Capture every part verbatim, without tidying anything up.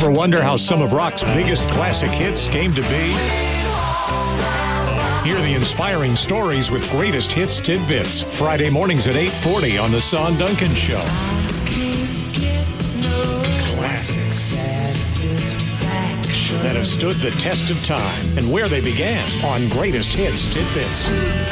Ever wonder how some of rock's biggest classic hits came to be? Hear the inspiring stories with Greatest Hits Tidbits. Friday mornings at eight forty on The Son Duncan Show. Classics that have stood the test of time and where they began on Greatest Hits Tidbits.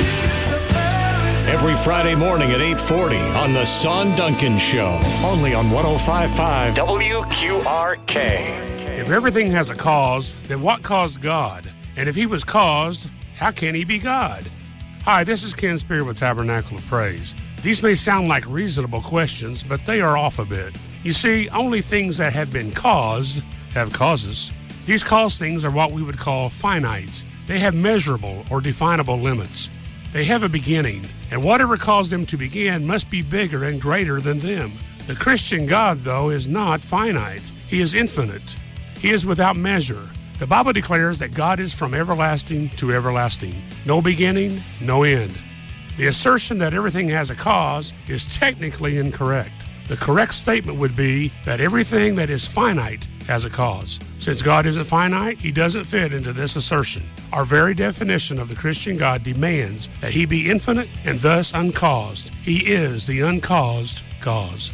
Every Friday morning at eight forty on The Son Duncan Show. Only on one oh five point five W Q R K. If everything has a cause, then what caused God? And if he was caused, how can he be God? Hi, this is Ken Spear with Tabernacle of Praise. These may sound like reasonable questions, but they are off a bit. You see, only things that have been caused have causes. These caused things are what we would call finites. They have measurable or definable limits. They have a beginning, and whatever caused them to begin must be bigger and greater than them. The Christian God, though, is not finite. He is infinite. He is without measure. The Bible declares that God is from everlasting to everlasting. No beginning, no end. The assertion that everything has a cause is technically incorrect. The correct statement would be that everything that is finite has a cause. Since God isn't finite, he doesn't fit into this assertion. Our very definition of the Christian God demands that he be infinite and thus uncaused. He is the uncaused cause.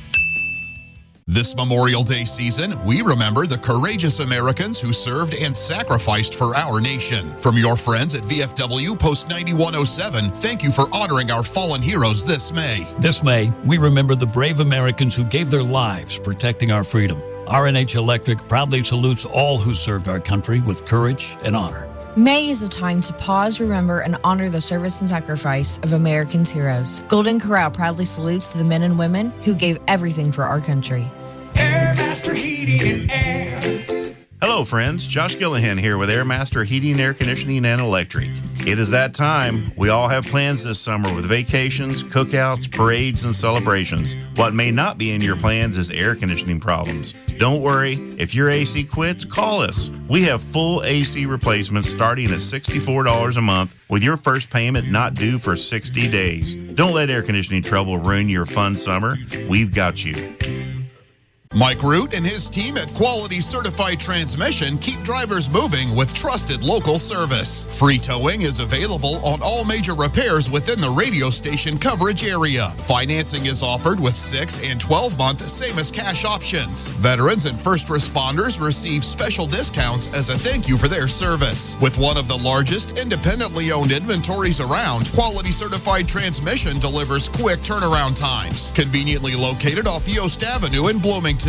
This Memorial Day season, we remember the courageous Americans who served and sacrificed for our nation. From your friends at V F W Post ninety-one oh seven, thank you for honoring our fallen heroes this May. This May, we remember the brave Americans who gave their lives protecting our freedom. R N H Electric proudly salutes all who served our country with courage and honor. May is a time to pause, remember, and honor the service and sacrifice of Americans' heroes. Golden Corral proudly salutes the men and women who gave everything for our country. Airmaster Heating and Air. Hello, friends. Josh Gillihan here with Airmaster Heating, Air Conditioning, and Electric. It is that time. We all have plans this summer with vacations, cookouts, parades, and celebrations. What may not be in your plans is air conditioning problems. Don't worry. If your A C quits, call us. We have full A C replacements starting at sixty-four dollars a month with your first payment not due for sixty days. Don't let air conditioning trouble ruin your fun summer. We've got you. Mike Root and his team at Quality Certified Transmission keep drivers moving with trusted local service. Free towing is available on all major repairs within the radio station coverage area. Financing is offered with six and twelve month same as cash options. Veterans and first responders receive special discounts as a thank you for their service. With one of the largest independently owned inventories around, Quality Certified Transmission delivers quick turnaround times. Conveniently located off Yost Avenue in Bloomington.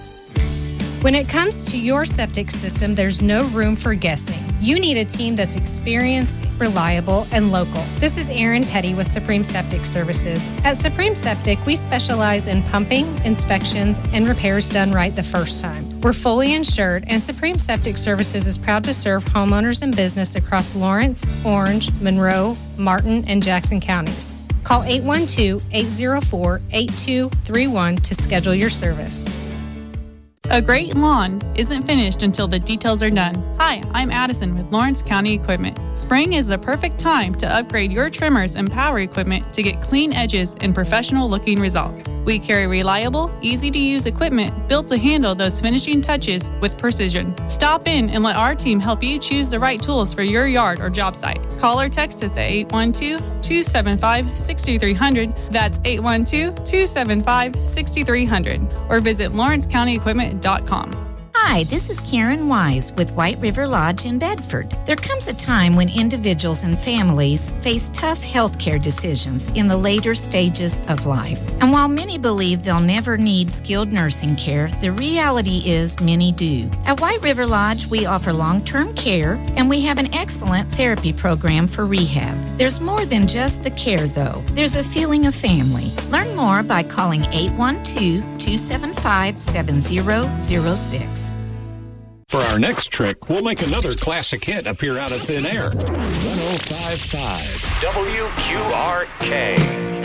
When it comes to your septic system, there's no room for guessing. You need a team that's experienced, reliable, and local. This is Erin Petty with Supreme Septic Services. At Supreme Septic, we specialize in pumping, inspections, and repairs done right the first time. We're fully insured, and Supreme Septic Services is proud to serve homeowners and business across Lawrence, Orange, Monroe, Martin, and Jackson counties. Call eight one two, eight zero four, eight two three one to schedule your service. A great lawn isn't finished until the details are done. Hi, I'm Addison with Lawrence County Equipment. Spring is the perfect time to upgrade your trimmers and power equipment to get clean edges and professional-looking results. We carry reliable, easy-to-use equipment built to handle those finishing touches with precision. Stop in and let our team help you choose the right tools for your yard or job site. Call or text us at eight one two, two seven five, six three zero zero. That's eight one two, two seven five, six three zero zero. Or visit lawrence county equipment dot com. Hi, this is Karen Wise with White River Lodge in Bedford. There comes a time when individuals and families face tough healthcare decisions in the later stages of life. And while many believe they'll never need skilled nursing care, the reality is many do. At White River Lodge, we offer long-term care, and we have an excellent therapy program for rehab. There's more than just the care, though. There's a feeling of family. Learn more by calling eight one two, two seven five, seven zero zero six. For our next trick, we'll make another classic hit appear out of thin air. one oh five point five W Q R K.